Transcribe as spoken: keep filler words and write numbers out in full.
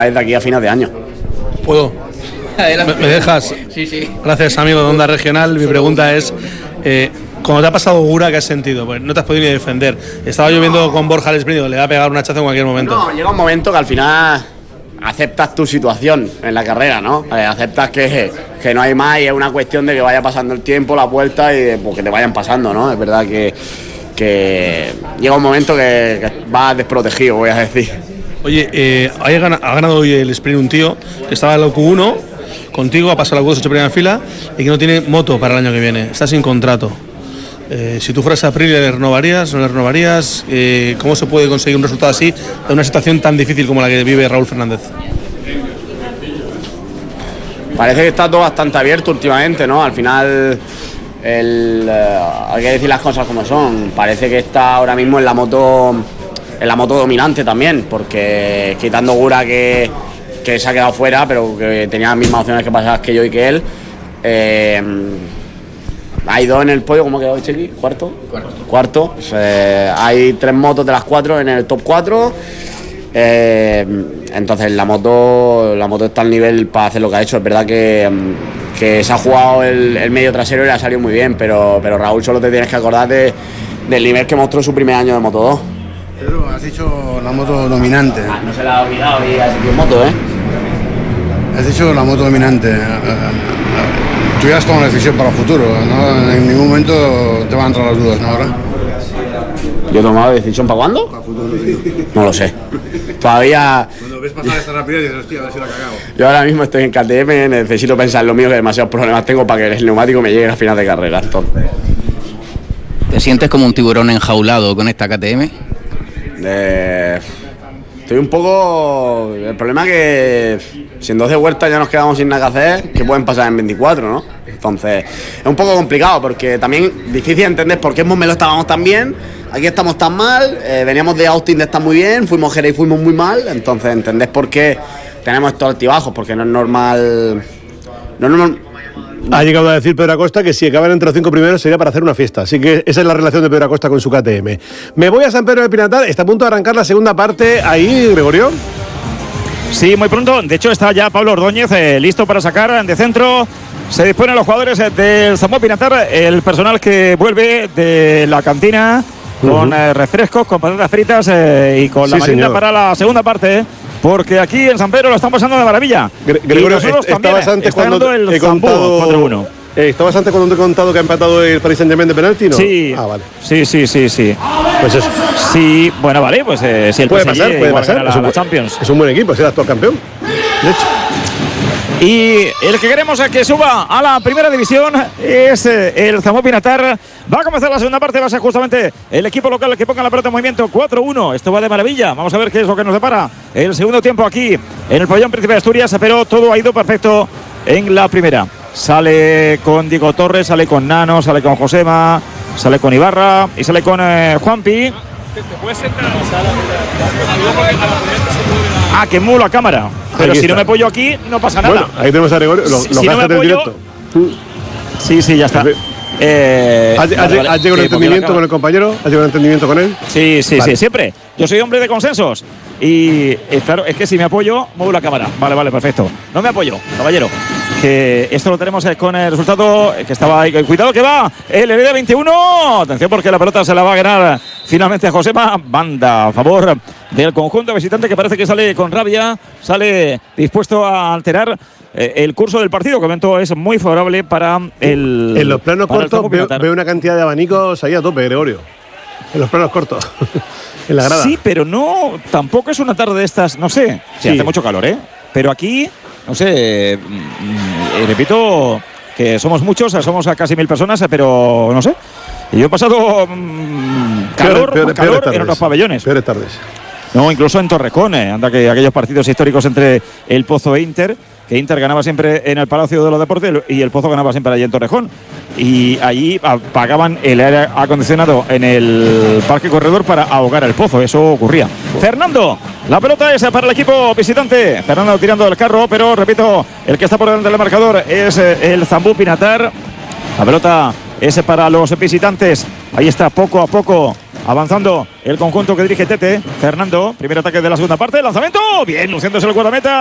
desde aquí a final de año. ¿Puedo? ¿Me, me dejas? Sí, sí. Gracias, amigo de Onda Regional. Mi pregunta es, eh, cuando te ha pasado Gura, ¿qué has sentido? Pues no te has podido ni defender. Estaba lloviendo con Borja al sprint, le va a pegar un hachazo en cualquier momento. No, llega un momento que al final aceptas tu situación en la carrera, ¿no? Eh, aceptas que, que no hay más y es una cuestión de que vaya pasando el tiempo, la vuelta y pues, que te vayan pasando, ¿no? Es verdad que, que llega un momento que, que vas desprotegido, voy a decir. Oye, eh, ha ganado hoy el sprint un tío que estaba en la Q uno contigo, ha pasado la Q dos, hecho primera fila y que no tiene moto para el año que viene, está sin contrato. Eh, si tú fueras a Aprilia, ¿le renovarías? ¿No le renovarías? Eh, ¿Cómo se puede conseguir un resultado así en una situación tan difícil como la que vive Raúl Fernández? Parece que está todo bastante abierto últimamente, ¿no? Al final el, eh, hay que decir las cosas como son. Parece que está ahora mismo en la moto en la moto dominante también, porque quitando Gura que, que se ha quedado fuera, pero que tenía las mismas opciones que pasadas que yo y que él. Eh, Hay dos en el podio, ¿cómo ha quedado Chequi? ¿Cuarto? Cuarto. Cuarto. Eh, hay tres motos de las cuatro en el top cuatro. Eh, entonces la moto la moto está al nivel para hacer lo que ha hecho. Es verdad que, que se ha jugado el, el medio trasero y le ha salido muy bien, pero, pero Raúl, solo te tienes que acordar de, del nivel que mostró su primer año de Moto dos. Pedro, has dicho la moto dominante. Ah, no se la ha olvidado y ha sido moto, ¿eh? Has dicho la moto dominante. Tú ya has tomado una decisión para el futuro, ¿no? En ningún momento te van a entrar las dudas, ¿no? Ahora. ¿Yo he tomado decisión para cuándo? Para el futuro. No lo sé. Todavía. Cuando ves pasar esta rapidez dices, hostia, a ver si la cagado. Yo ahora mismo estoy en K T M, necesito pensar en lo mío, que demasiados problemas tengo para que el neumático me llegue a final de carrera. Entonces. ¿Te sientes como un tiburón enjaulado con esta K T M? Eh, estoy un poco. El problema es que si en doce vueltas ya nos quedamos sin nada que hacer, que pueden pasar en veinticuatro, ¿no? Entonces es un poco complicado, porque también difícil de entender por qué en Montmeló estábamos tan bien, aquí estamos tan mal, eh, veníamos de Austin de estar muy bien, fuimos Jerez y fuimos muy mal. Entonces entendés por qué tenemos estos altibajos, porque no es normal. No es normal. Ha llegado a decir Pedro Acosta que si acaban entre los cinco primeros sería para hacer una fiesta. Así que esa es la relación de Pedro Acosta con su K T M. Me voy a San Pedro de Pinatar. Está a punto de arrancar la segunda parte. Ahí, Gregorio. Sí, muy pronto. De hecho, está ya Pablo Ordóñez eh, listo para sacar de centro. Se disponen los jugadores eh, del Zambo Pinatar. El personal que vuelve de la cantina con uh-huh. eh, refrescos, con patatas fritas eh, y con la sí, merienda para la segunda parte. Eh. Porque aquí en San Pedro lo están pasando de maravilla. Gre Gregorio, est estabas antes cuando el he contado cuatro uno. Eh, ¿Estabas antes cuando te he contado que ha empatado el Paris Saint-Germain de penalti, no? Sí. Ah, vale. Sí, sí, sí, sí. Pues eso. Sí, bueno, vale, pues eh, si el puede P S G pasar, puede pasar. La, es, un, la Champions. Es un buen equipo, es el actual campeón. De hecho. Y el que queremos es que suba a la primera división es eh, el Zambo Pinatar. Va a comenzar la segunda parte, va a ser justamente el equipo local el que ponga la pelota en movimiento. Cuatro uno, esto va de maravilla. Vamos a ver qué es lo que nos depara el segundo tiempo aquí en el pabellón Príncipe de Asturias, pero todo ha ido perfecto en la primera. Sale con Diego Torres, sale con Nano, sale con Josema, sale con Ibarra y sale con eh, Juanpi. ¿Te puedes sentar en la sala? Ah, que muevo la cámara. Pero aquí si está. No me apoyo aquí, no pasa nada. Bueno, ahí tenemos a Gregorio, lo, si, lo si no me apoyo, directo. Sí, sí, ya está. Eh, ¿Has, has, vale, ¿Has llegado un entendimiento con el compañero? ¿Has llegado un entendimiento con él? Sí, sí, vale. sí, siempre. Yo soy hombre de consensos. Y eh, claro, es que si me apoyo, muevo la cámara. Vale, vale, perfecto. No me apoyo, caballero. Que esto lo tenemos con el resultado que estaba ahí. Cuidado que va el Heredia veintiuno. Atención porque la pelota se la va a ganar finalmente a Josema. Banda a favor del conjunto visitante que parece que sale con rabia. Sale dispuesto a alterar eh, el curso del partido. Que momento es muy favorable para el. En los planos cortos veo, veo una cantidad de abanicos ahí a tope, Gregorio. En los planos cortos. En la grada. Sí, pero no. Tampoco es una tarde de estas. No sé. Sí, sí. Hace mucho calor, ¿eh? Pero aquí. No sé, eh, repito que somos muchos, somos a casi mil personas, pero no sé. Yo he pasado mmm, calor, peor, peor, calor peor en otros pabellones. Peores tardes. No, incluso en Torrejón, eh, anda que aquellos partidos históricos entre el Pozo e Inter, que Inter ganaba siempre en el Palacio de los Deportes y el Pozo ganaba siempre allí en Torrejón. Y allí apagaban el aire acondicionado en el Parque Corredor para ahogar el Pozo, eso ocurría. Fernando, la pelota es para el equipo visitante. Fernando tirando del carro, pero repito, el que está por delante del marcador es el Zambo Pinatar. La pelota ese para los visitantes. Ahí está, poco a poco avanzando el conjunto que dirige Tete. Fernando, primer ataque de la segunda parte, lanzamiento, bien, luciéndose el guardameta.